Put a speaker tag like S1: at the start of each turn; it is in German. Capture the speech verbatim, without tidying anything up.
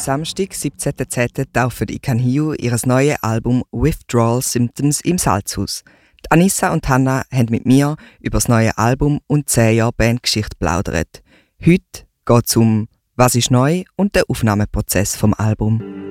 S1: Samstag, siebzehnten zehnten taufen die Ikanhiu ihr neues Album «Withdrawal Symptoms» im Salzhaus. Die Anissa und Hannah haben mit mir über das neue Album und zehn Jahre Bandgeschichte plaudert. Heute geht es um «Was ist neu?» und den Aufnahmeprozess vom Album.